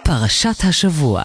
פרשת השבוע.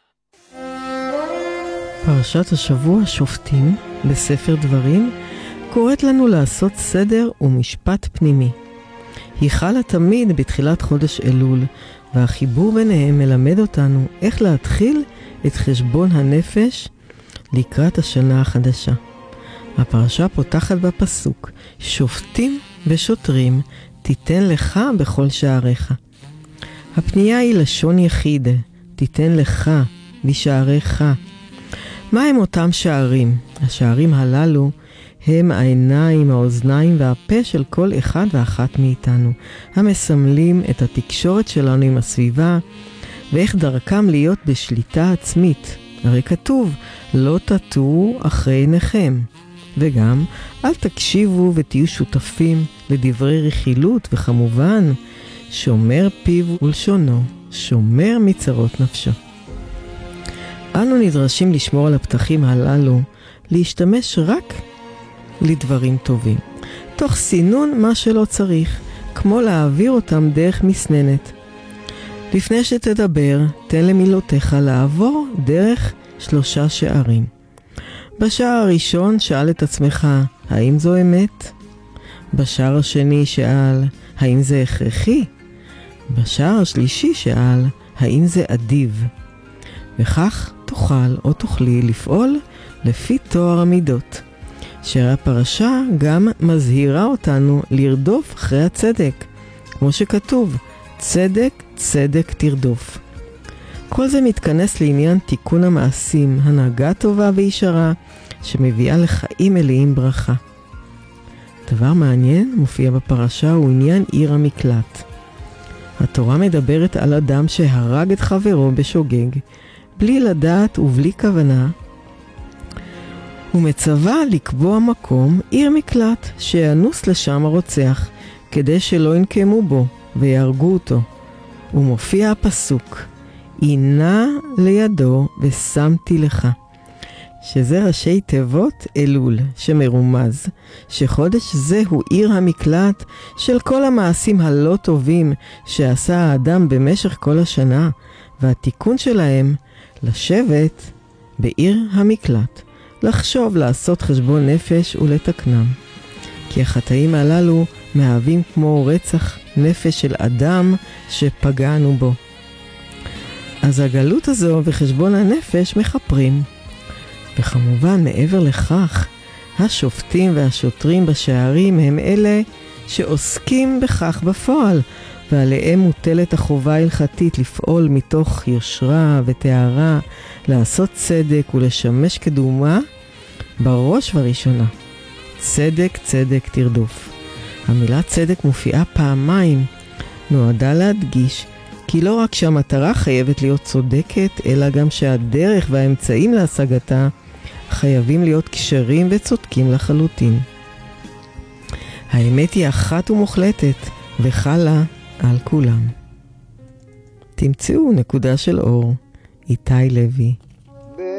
פרשת השבוע שופטים בספר דברים קוראת לנו לעשות סדר ומשפט פנימי. היא חלה תמיד בתחילת חודש אלול, והחיבור ביניהם מלמד אותנו איך להתחיל את חשבון הנפש לקראת השנה החדשה. הפרשה פותחת בפסוק, שופטים ושוטרים תיתן לך בכל שעריך. הפנייה היא לשון יחיד, תיתן לך בשעריך. מה הם אותם שערים? השערים הללו הם העיניים, האוזניים והפה של כל אחד ואחת מאיתנו, המסמלים את התקשורת שלנו עם הסביבה, ואיך דרכם להיות בשליטה עצמית. הרי כתוב, לא תטעו אחרי עיניכם. וגם, אל תקשיבו ותהיו שותפים לדברי רכילות, וכמובן, שומר פיו ולשונו, שומר מצרות נפשו. אנו נדרשים לשמור על הפתחים הללו, להשתמש רק לדברים טובים, תוך סינון מה שלא צריך, כמו להעביר אותם דרך מסננת. לפני שתדבר, תן למילותיך לעבור דרך 3 שערים. בשער הראשון שאל את עצמך, האם זו אמת? בשער השני שאל, האם זה הכרחי? בשער השלישי שאל, האם זה אדיב? וכך תוכל או תוכלי לפעול לפי תואר המידות. שהרי הפרשה גם מזהירה אותנו לרדוף אחרי הצדק, כמו שכתוב, צדק צדק תרדוף. כל זה מתכנס לעניין תיקון המעשים, הנהגה טובה וישרה, שמביאה לחיים מלאים ברכה. דבר מעניין מופיע בפרשה הוא עניין עיר המקלט. התורה מדברת על אדם שהרג את חברו בשוגג, בלי לדעת ובלי כוונה, ומצווה לקבוע מקום עיר מקלט שינוס לשם הרוצח, כדי שלא ינקמו בו ויהרגו אותו. ומופיע הפסוק, עינה לידו ושמתי לך, שזה ראשי תיבות אלול, שמרומז שחודש זה הוא עיר המקלט של כל המעשים הלא טובים שעשה האדם במשך כל השנה, והתיקון שלהם לשבת בעיר המקלט, לחשוב לעשות חשבון נפש ולתקנם. כי החטאים הללו מהווים כמו רצח נפש של אדם שפגענו בו. אז הגלות הזו וחשבון הנפש מחפרים. וכמובן מעבר לכך, השופטים והשוטרים בשערים הם אלה שעוסקים בכך בפועל, ועליהם מוטלת החובה ההלכתית לפעול מתוך יושרה וטהרה, לעשות צדק ולשמש כדוגמה בראש וראשונה. צדק צדק תרדוף. המילה צדק מופיעה פעמיים, נועדה להדגיש כי לא רק שהמטרה חייבת להיות צודקת, אלא גם שהדרך והאמצעים להשגתה חייבים להיות כשרים וצודקים לחלוטין. האמת היא אחת ומוחלטת וחלה על כולם. תמצאו נקודה של אור. איתי לוי.